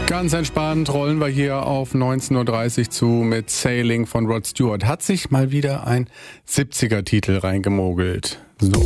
Ganz entspannt rollen wir hier auf 19.30 Uhr zu mit Sailing von Rod Stewart. Hat sich mal wieder ein 70er-Titel reingemogelt. So.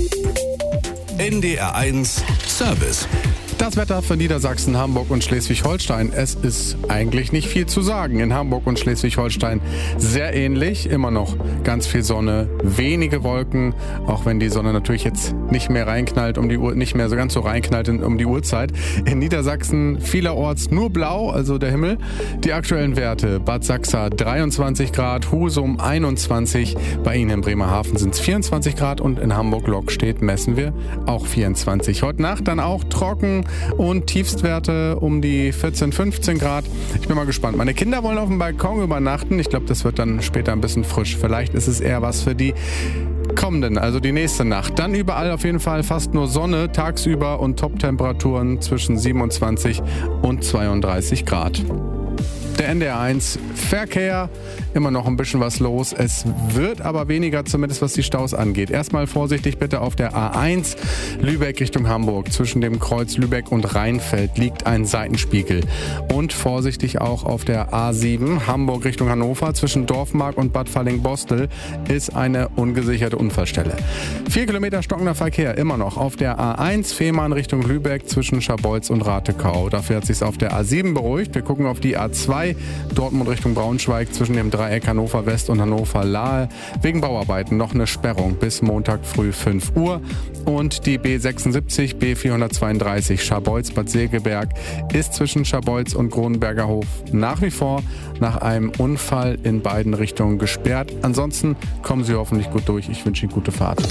NDR1 Service. Das Wetter für Niedersachsen, Hamburg und Schleswig-Holstein. Es ist eigentlich nicht viel zu sagen. In Hamburg und Schleswig-Holstein sehr ähnlich. Immer noch ganz viel Sonne, wenige Wolken. Auch wenn die Sonne natürlich jetzt nicht mehr reinknallt nicht mehr so ganz so reinknallt um die Uhrzeit. In Niedersachsen vielerorts nur blau, also der Himmel. Die aktuellen Werte: Bad Sachsa 23 Grad, Husum 21. Bei Ihnen in Bremerhaven sind es 24 Grad und in Hamburg-Lockstedt messen wir auch 24. Heute Nacht dann auch trocken und Tiefstwerte um die 14, 15 Grad. Ich bin mal gespannt. Meine Kinder wollen auf dem Balkon übernachten. Ich glaube, das wird dann später ein bisschen frisch. Vielleicht ist es eher was für die kommenden, also die nächste Nacht. Dann überall auf jeden Fall fast nur Sonne tagsüber und Top-Temperaturen zwischen 27 und 32 Grad. Der NDR1 Verkehr, immer noch ein bisschen was los. Es wird aber weniger, zumindest was die Staus angeht. Erstmal vorsichtig bitte auf der A1 Lübeck Richtung Hamburg. Zwischen dem Kreuz Lübeck und Rheinfeld liegt ein Seitenspiegel. Und vorsichtig auch auf der A7 Hamburg Richtung Hannover. Zwischen Dorfmark und Bad Falling-Bostel ist eine ungesicherte Unfallstelle. 4 Kilometer stockender Verkehr immer noch auf der A1 Fehmarn Richtung Lübeck zwischen Scharbeutz und Ratekau. Dafür hat sich auf der A7 beruhigt. Wir gucken auf die A2 Dortmund Richtung Braunschweig zwischen dem Dreieck Hannover West und Hannover Lahe. Wegen Bauarbeiten noch eine Sperrung bis Montag früh 5 Uhr. Und die B76, B432 Scharbeutz-Bad Segeberg ist zwischen Scharbeutz und Kronenberger Hof nach wie vor nach einem Unfall in beiden Richtungen gesperrt. Ansonsten kommen Sie hoffentlich gut durch. Ich wünsche Ihnen gute Fahrt.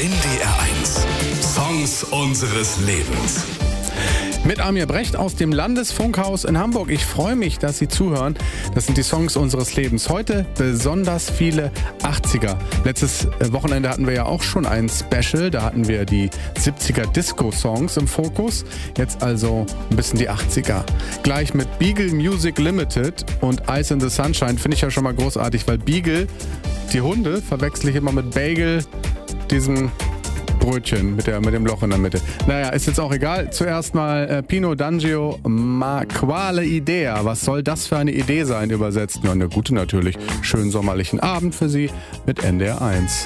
NDR1 Songs unseres Lebens. Mit Amir Brecht aus dem Landesfunkhaus in Hamburg. Ich freue mich, dass Sie zuhören. Das sind die Songs unseres Lebens. Heute besonders viele 80er. Letztes Wochenende hatten wir ja auch schon ein Special. Da hatten wir die 70er Disco-Songs im Fokus. Jetzt also ein bisschen die 80er. Gleich mit Beagle Music Limited und Ice in the Sunshine finde ich ja schon mal großartig, weil Beagle, die Hunde, verwechsel ich immer mit Bagel, diesem Brötchen mit dem Loch in der Mitte. Naja, ist jetzt auch egal. Zuerst mal Pino D'Angio, Ma quale idea. Was soll das für eine Idee sein, übersetzt? Ja, eine gute natürlich. Schönen sommerlichen Abend für Sie mit NDR1.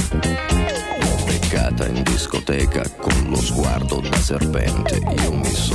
In discoteca con lo sguardo da serpente, io mi